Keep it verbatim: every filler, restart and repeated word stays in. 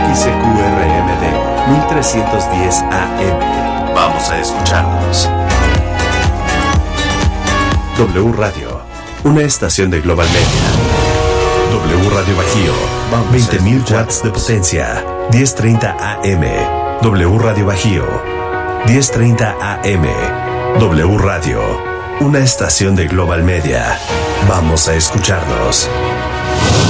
X C Q R M D mil trescientos diez A M. Vamos a escucharnos. W Radio, una estación de Global Media. W Radio Bajío, veinte mil watts de potencia, diez treinta A M. W Radio Bajío, diez treinta A M. W Radio, una estación de Global Media. Vamos a escucharnos.